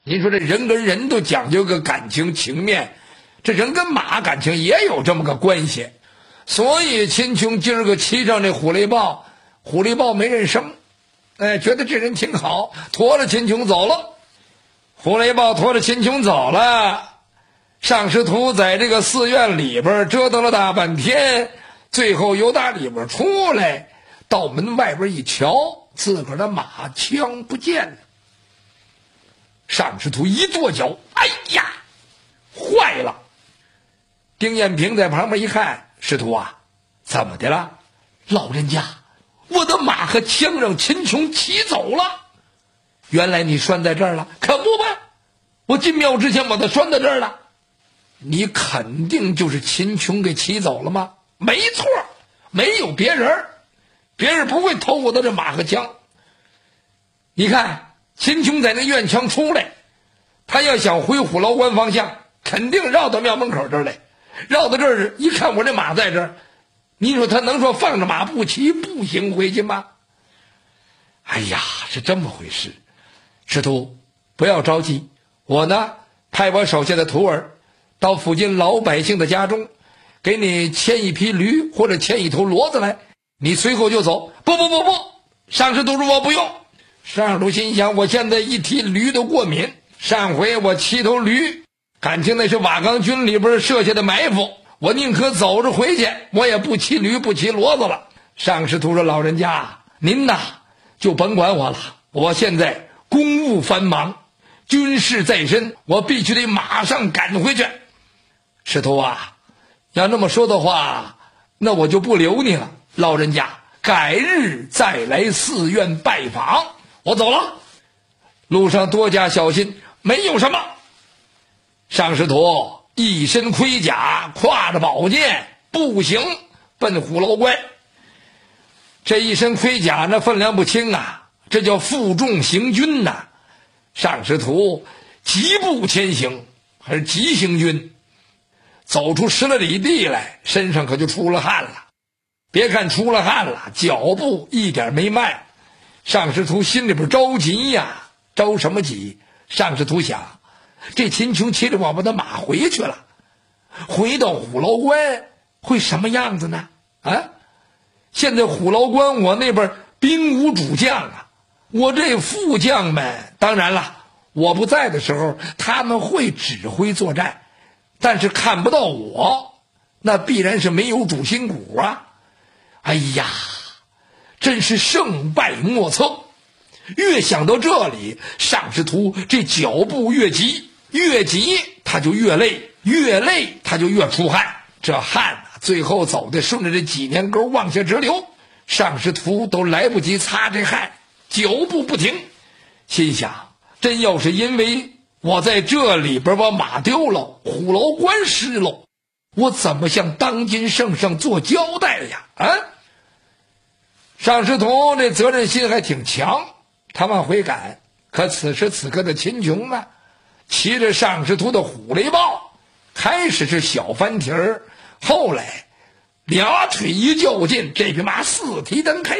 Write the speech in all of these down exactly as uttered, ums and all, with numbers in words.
您说这人跟人都讲究个感情情面，这人跟马感情也有这么个关系。所以秦琼今儿个骑上这虎雷豹，虎雷豹没认生，哎，觉得这人挺好，驮着秦琼走了。虎雷豹驮着秦琼走了，上师徒在这个寺院里边折腾了大半天，最后由打里边出来，到门外边一瞧，自个儿的马枪不见了。上师徒一跺脚，哎呀，坏了！丁彦平在旁边一看，师徒啊，怎么的了？老人家，我的马和枪让秦琼骑走了。原来你拴在这儿了？可不吧，我进庙之前把他拴在这儿了。你肯定就是秦琼给骑走了吗？没错，没有别人，别人不会偷我的这马和枪。你看秦琼在那院墙出来，他要想回虎牢关方向，肯定绕到庙门口这儿来，绕到这儿一看我这马在这儿，你说他能说放着马不骑步行回去吗？哎呀，是这么回事。师徒不要着急，我呢派我手下的徒儿到附近老百姓的家中，给你牵一匹驴或者牵一头骡子来，你随后就走。不不不不，上师徒说我不用。上师徒心想，我现在一提驴都过敏，上回我骑头驴，感情那是瓦岗军里边设下的埋伏，我宁可走着回去，我也不骑驴不骑骡子了。上师徒说，老人家您呐就甭管我了，我现在公务繁忙，军事在身，我必须得马上赶回去。师徒啊，要那么说的话，那我就不留你了。老人家改日再来寺院拜访，我走了，路上多加小心。没有什么。上师徒一身盔甲，挎着宝剑，步行奔虎牢关。这一身盔甲那分量不轻啊，这叫负重行军呐、啊。上师徒疾步前行，还是急行军，走出十来里地来，身上可就出了汗了。别看出了汗了，脚步一点没慢。上师徒心里边着急呀，着什么急？上师徒想，这秦琼骑着我们的马回去了，回到虎牢关会什么样子呢？啊，现在虎牢关我那边兵无主将啊，我这副将们，当然了，我不在的时候他们会指挥作战，但是看不到我，那必然是没有主心骨啊。哎呀，真是胜败莫测。越想到这里，上师徒这脚步越急，越急他就越累，越累他就越出汗，这汗啊，最后走的顺着这几年沟往下直流，上师徒都来不及擦这汗，脚步不停。心想，真要是因为我在这里边把马丢了，虎牢关失了，我怎么向当今圣上做交代呀？啊！上师徒这责任心还挺强，他往回赶。可此时此刻的秦琼呢，骑着上师徒的虎雷豹，开始是小翻蹄儿，后来俩腿一较劲，这匹马四蹄蹬开，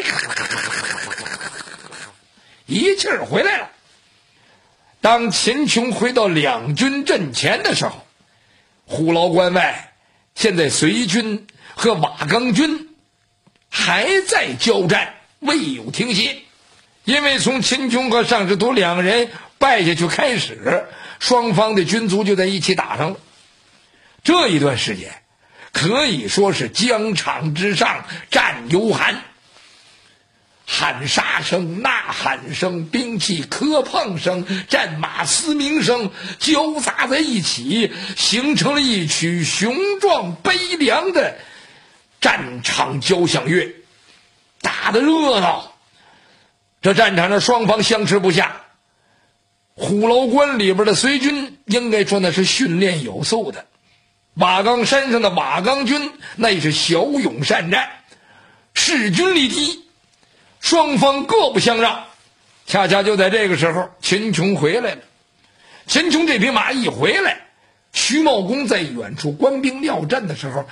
一气儿回来了。当秦琼回到两军阵前的时候，虎牢关外现在隋军和瓦岗军还在交战，未有停歇。因为从秦琼和上师徒两人败下去开始，双方的军卒就在一起打上了。这一段时间可以说是疆场之上战犹寒，喊杀声、呐喊声、兵器磕碰声、战马嘶鸣声交杂在一起，形成了一曲雄壮悲凉的战场交响乐，打得热闹。这战场上双方相持不下，虎牢关里边的隋军应该说那是训练有素的，瓦岗山上的瓦岗军那也是骁勇善战，势均力敌，双方各不相让。恰恰就在这个时候，秦琼回来了。秦琼这匹马一回来，徐茂公在远处官兵料阵的时候